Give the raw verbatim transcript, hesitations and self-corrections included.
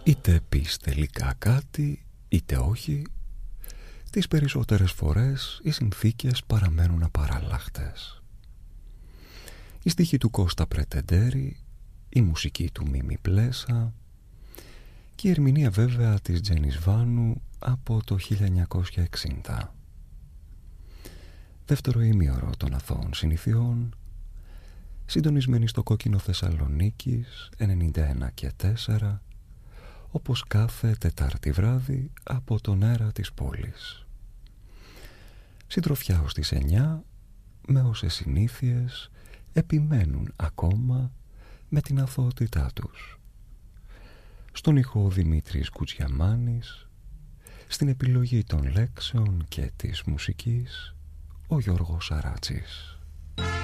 Είτε πεις τελικά κάτι, είτε όχι, τις περισσότερες φορές οι συνθήκες παραμένουν απαραλλάχτες. Η στίχη του Κώστα Πρετεντέρη, η μουσική του Μίμη Πλέσα και η ερμηνεία βέβαια της Τζένις Βάνου από το χίλια εννιακόσια εξήντα. Δεύτερο ημίωρο των αθώων συνηθιών, συντονισμένοι στο κόκκινο Θεσσαλονίκης ενενήντα ένα και τέσσερα, όπως κάθε Τετάρτη βράδυ από τον αέρα της πόλης. Συντροφιά ως τις εννιά, με όσες συνήθειες επιμένουν ακόμα με την αθωότητά τους. Στον ήχο ο Δημήτρης Κουτσιαμάνης, στην επιλογή των λέξεων και της μουσικής ο Γιώργος Σαράτσης.